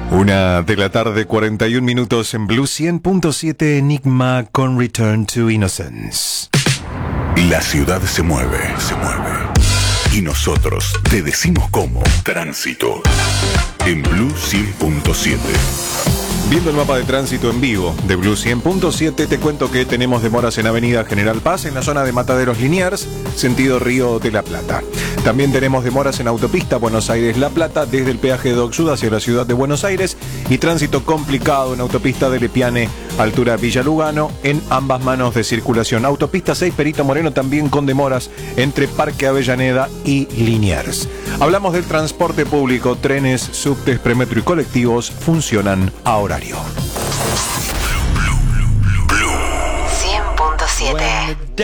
1:41 p.m. en Blue 100.7 Enigma con Return to Innocence. La ciudad se mueve. Y nosotros te decimos cómo. Tránsito. En Blue 100.7. Viendo el mapa de tránsito en vivo de Blue 100.7, te cuento que tenemos demoras en Avenida General Paz, en la zona de Mataderos Liniers, sentido Río de la Plata. También tenemos demoras en autopista Buenos Aires-La Plata, desde el peaje de Dock Sud hacia la ciudad de Buenos Aires, y tránsito complicado en autopista de Lepiane, altura Villa Lugano, en ambas manos de circulación. Autopista 6 Perito Moreno también con demoras entre Parque Avellaneda y Liniers. Hablamos del transporte público, trenes, subtes, premetro y colectivos funcionan a horario.